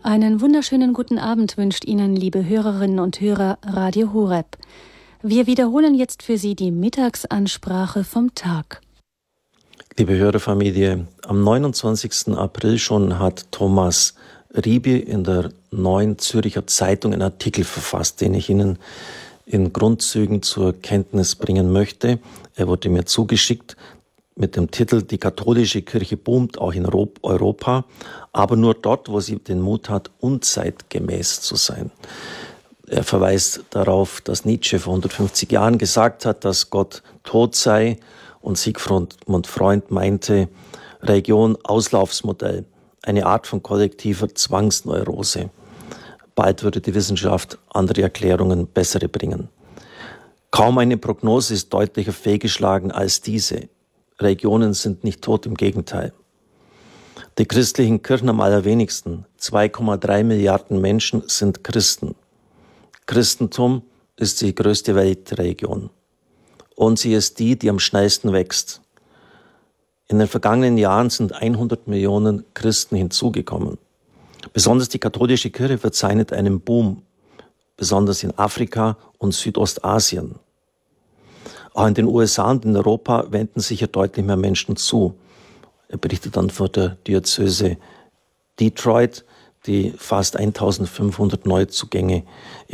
Einen wunderschönen guten Abend wünscht Ihnen, liebe Hörerinnen und Hörer, Radio Horeb. Wir wiederholen jetzt für Sie die Mittagsansprache vom Tag. Liebe Hörerfamilie, am 29. April schon hat Thomas Riebi in der Neuen Zürcher Zeitung einen Artikel verfasst, den ich Ihnen in Grundzügen zur Kenntnis bringen möchte. Er wurde mir zugeschickt mit dem Titel „Die katholische Kirche boomt auch in Europa, aber nur dort, wo sie den Mut hat, unzeitgemäß zu sein." Er verweist darauf, dass Nietzsche vor 150 Jahren gesagt hat, dass Gott tot sei, und Sigmund Freud meinte, Religion Auslaufsmodell, eine Art von kollektiver Zwangsneurose. Bald würde die Wissenschaft andere Erklärungen, bessere bringen. Kaum eine Prognose ist deutlicher fehlgeschlagen als diese. Religionen sind nicht tot, im Gegenteil. Die christlichen Kirchen am allerwenigsten, 2,3 Milliarden Menschen sind Christen. Christentum ist die größte Weltreligion. Und sie ist die am schnellsten wächst. In den vergangenen Jahren sind 100 Millionen Christen hinzugekommen. Besonders die katholische Kirche verzeichnet einen Boom, besonders in Afrika und Südostasien. Auch in den USA und in Europa wenden sich ja deutlich mehr Menschen zu. Er berichtet dann von der Diözese Detroit, die fast 1500 Neuzugänge